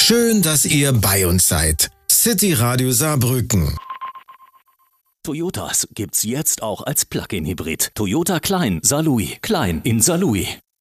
Schön, dass ihr bei uns seid. City Radio Saarbrücken. Toyotas gibt's jetzt auch als Plug-in-Hybrid. Toyota Klein Saarlouis. Klein in Saarlouis.